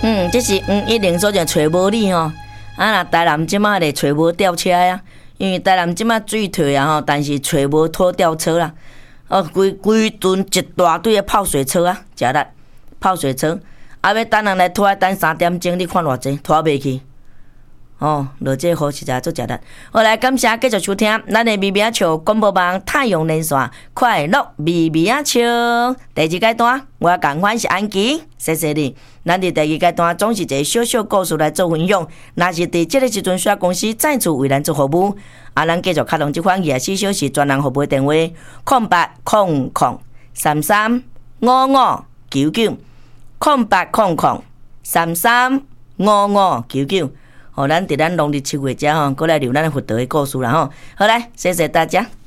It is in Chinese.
这是一零所讲找无你吼。若台南即马咧找无吊车啊，因为台南即马水退啊吼，但是找无拖吊车啦。规顿一大堆的泡水车啊，食力泡水车，要等人来拖，等3点钟，你看偌济，拖袂去。落这雨实在足食力。好来，感谢继续收听咱的咪咪仔笑广播网太阳连线快乐咪咪仔笑第2阶段，我共款是安琪，谢谢你。咱伫第2阶段总是一个小小故事来做分享，若是伫这个时阵需要公司再次为咱做服务，咱继续开通这款24小时专人服务的电话：0800335599 0800335599。咱伫咱农历7月遮搁来留咱的佛道的故事啦吼。好来，谢谢大家。